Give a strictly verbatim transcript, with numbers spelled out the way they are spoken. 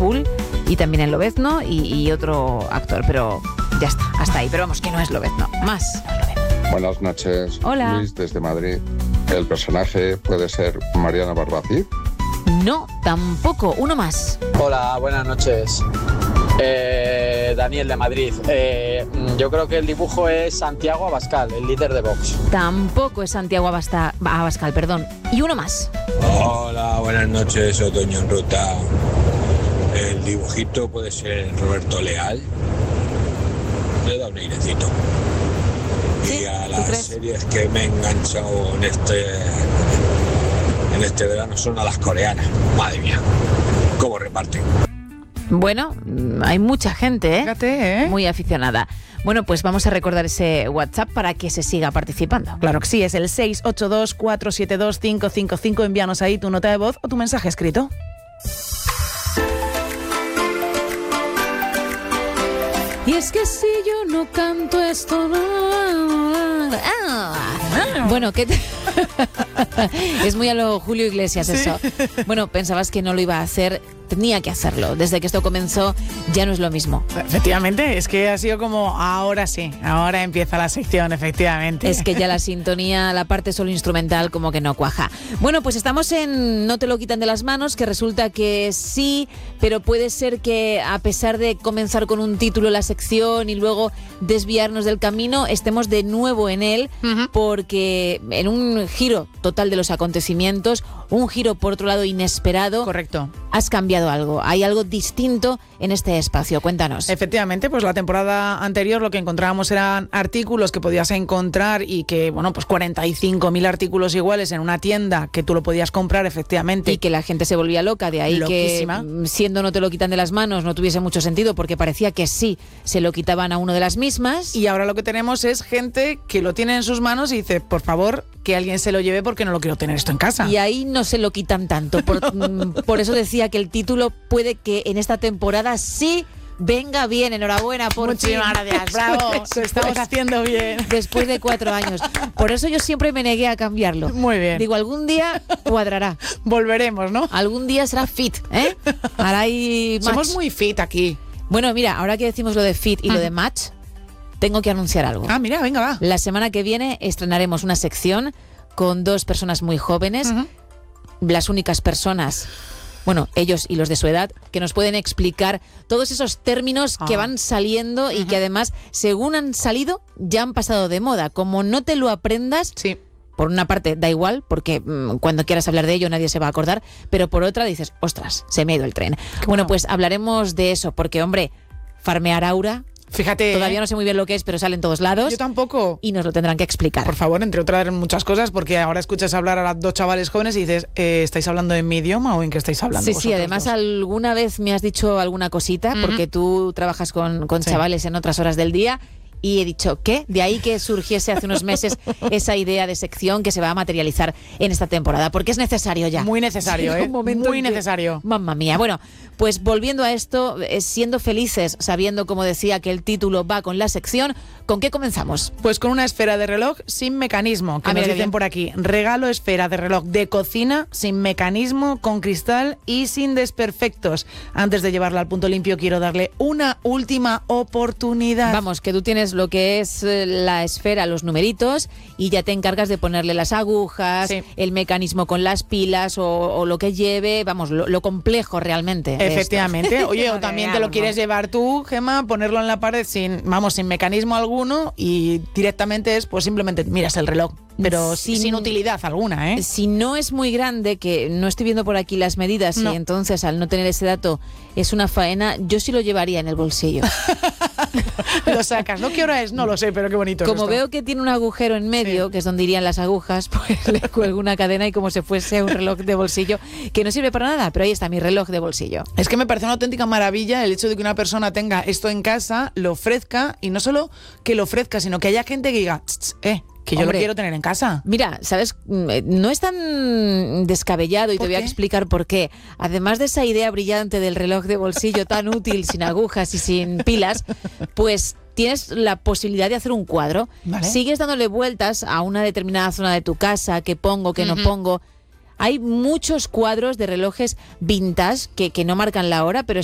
Liverpool y también en Lobezno y, y otro actor, pero ya está, hasta ahí. Pero vamos, que no es Lobezno, más no es Lobezno. Buenas noches. Hola. Luis desde Madrid. ¿El personaje puede ser Mariana Barbacid? No, tampoco, uno más. Hola, buenas noches. Eh, Daniel de Madrid. Eh, yo creo que el dibujo es Santiago Abascal, el líder de Vox. Tampoco es Santiago Abasta, Abascal, perdón. Y uno más. Hola, buenas noches, Otoño en Ruta. El dibujito puede ser Roberto Leal. Le da un airecito. ¿Sí? Y a ¿Tú las crees? series que me he enganchado en este, en este verano son a las coreanas. Madre mía, cómo reparten. Bueno, hay mucha gente, ¿eh? Fíjate, ¿eh? Muy aficionada. Bueno, pues vamos a recordar ese WhatsApp para que se siga participando. Claro que sí, es el seis ocho dos, cuatro siete dos, cinco cinco cinco. Envíanos ahí tu nota de voz o tu mensaje escrito. Y es que si yo no canto esto... No... Ah. Bueno, ¿qué te... Es muy a lo Julio Iglesias eso. Bueno, pensabas que no lo iba a hacer, tenía que hacerlo. Desde que esto comenzó ya no es lo mismo. Efectivamente, es que ha sido como ahora sí, ahora empieza la sección, efectivamente. Es que ya la sintonía, la parte solo instrumental como que no cuaja. Bueno, pues estamos en No te lo quitan de las manos, que resulta que sí, pero puede ser que a pesar de comenzar con un título la sección y luego desviarnos del camino, estemos de nuevo en él, uh-huh. porque en un giro total de los acontecimientos, un giro por otro lado inesperado. Correcto. Has cambiado algo, hay algo distinto en este espacio, cuéntanos. Efectivamente, pues la temporada anterior lo que encontrábamos eran artículos que podías encontrar y que, bueno, pues cuarenta y cinco mil artículos iguales en una tienda que tú lo podías comprar, efectivamente. Y que la gente se volvía loca, de ahí Loquísima. Que siendo No te lo quitan de las manos no tuviese mucho sentido porque parecía que sí, se lo quitaban a uno de las mismas. Y ahora lo que tenemos es gente que lo tiene en sus manos y dice, por favor, que alguien se lo lleve porque no lo quiero tener esto en casa. Y ahí no se lo quitan tanto. Por, por eso decía que el título puede que en esta temporada sí venga bien. Enhorabuena por Muchísimas fin. gracias, bravo, lo estamos haciendo bien. Después de cuatro años. Por eso yo siempre me negué a cambiarlo. Muy bien. Digo, algún día cuadrará. Volveremos, ¿no? Algún día será fit, ¿eh? Ahora hay match. Somos muy fit aquí. Bueno, mira, ahora que decimos lo de fit y uh-huh. lo de match, tengo que anunciar algo. Ah, mira, venga, va. La semana que viene estrenaremos una sección con dos personas muy jóvenes, uh-huh. las únicas personas, bueno, ellos y los de su edad, que nos pueden explicar todos esos términos oh. que van saliendo y uh-huh. que además, según han salido, ya han pasado de moda. Como no te lo aprendas, sí. por una parte da igual, porque mmm, cuando quieras hablar de ello nadie se va a acordar, pero por otra dices, ostras, se me ha ido el tren. Qué bueno, pues hablaremos de eso, porque hombre, farmear aura... Fíjate. Todavía no sé muy bien lo que es, pero sale en todos lados. Yo tampoco. Y nos lo tendrán que explicar. Por favor, entre otras muchas cosas, porque ahora escuchas hablar a las dos chavales jóvenes y dices, eh, ¿estáis hablando en mi idioma o en qué estáis hablando? Sí, sí, además dos? alguna vez me has dicho alguna cosita, uh-huh. porque tú trabajas con, con sí. chavales en otras horas del día. Y he dicho, ¿qué? De ahí que surgiese hace unos meses esa idea de sección que se va a materializar en esta temporada, porque es necesario ya. Muy necesario, sí, ¿eh? Un momento Muy necesario. Que, mamma mía. Bueno, pues volviendo a esto, eh, siendo felices, sabiendo, como decía, que el título va con la sección, ¿con qué comenzamos? Pues con una esfera de reloj sin mecanismo, que ah, nos dicen bien. Por aquí. Regalo esfera de reloj de cocina, sin mecanismo, con cristal y sin desperfectos. Antes de llevarla al punto limpio, quiero darle una última oportunidad. Vamos, que tú tienes lo que es la esfera, los numeritos, y ya te encargas de ponerle las agujas, sí. el mecanismo con las pilas o, o lo que lleve, vamos, lo, lo complejo realmente. Efectivamente. Oye, o también te lo quieres llevar tú, Gemma, ponerlo en la pared sin, vamos, sin mecanismo alguno y directamente es, pues simplemente miras el reloj. Pero sin, sin utilidad alguna, ¿eh? Si no es muy grande, que no estoy viendo por aquí las medidas no. y entonces al no tener ese dato es una faena, yo sí lo llevaría en el bolsillo. Lo sacas, ¿no? ¿Qué hora es? No lo sé, pero qué bonito Como es esto. Veo que tiene un agujero en medio, sí. que es donde irían las agujas, pues le cuelgo una cadena y como si fuese un reloj de bolsillo, que no sirve para nada, pero ahí está mi reloj de bolsillo. Es que me parece una auténtica maravilla el hecho de que una persona tenga esto en casa, lo ofrezca, y no solo que lo ofrezca, sino que haya gente que diga, eh, que yo Hombre, lo quiero tener en casa. Mira, ¿sabes? No es tan descabellado y te voy a explicar por qué. Además de esa idea brillante del reloj de bolsillo tan útil, sin agujas y sin pilas, pues tienes la posibilidad de hacer un cuadro. ¿Vale? Sigues dándole vueltas a una determinada zona de tu casa, qué pongo, qué uh-huh. no pongo. Hay muchos cuadros de relojes vintage que, que no marcan la hora, pero